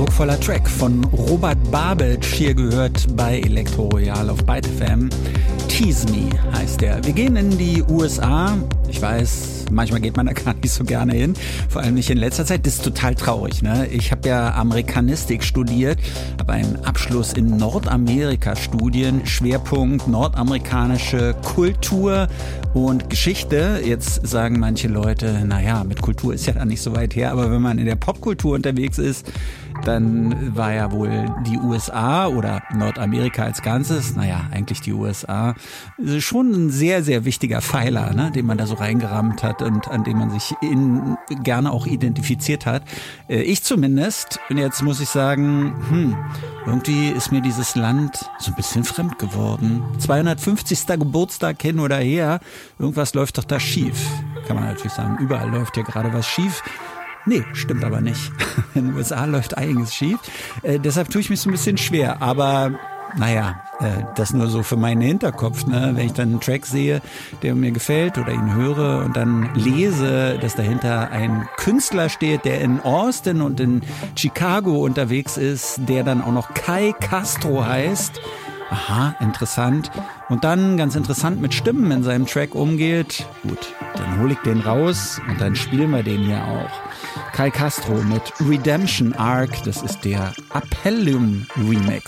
Eindrucksvoller Track von Robert Babicz, hier gehört bei Elektro Royal auf Byte FM. Tease Me heißt der. Wir gehen in die USA. Ich weiß, manchmal geht man da gar nicht so gerne hin, vor allem nicht in letzter Zeit. Das ist total traurig, ne? Ich habe ja Amerikanistik studiert, habe einen Abschluss in Nordamerika-Studien, Schwerpunkt nordamerikanische Kultur und Geschichte. Jetzt sagen manche Leute, naja, mit Kultur ist ja dann nicht so weit her, aber wenn man in der Popkultur unterwegs ist, dann war ja wohl die USA oder Nordamerika als Ganzes, naja, eigentlich die USA, schon ein sehr, sehr wichtiger Pfeiler, ne, den man da so reingerammt hat und an dem man sich gerne auch identifiziert hat. Ich zumindest. Und jetzt muss ich sagen, irgendwie ist mir dieses Land so ein bisschen fremd geworden. 250. Geburtstag hin oder her, irgendwas läuft doch da schief. Kann man natürlich sagen, überall läuft ja gerade was schief. Nee, stimmt aber nicht. In den USA läuft einiges schief. Deshalb tue ich mich so ein bisschen schwer. Aber naja, das nur so für meinen Hinterkopf, ne? Wenn ich dann einen Track sehe, der mir gefällt oder ihn höre und dann lese, dass dahinter ein Künstler steht, der in Austin und in Chicago unterwegs ist, der dann auch noch Kai Castro heißt. Aha, interessant. Und dann ganz interessant mit Stimmen in seinem Track umgeht. Gut, dann hole ich den raus und dann spielen wir den hier auch. Kai Castro mit Redemption Arc, das ist der Appellum Remix.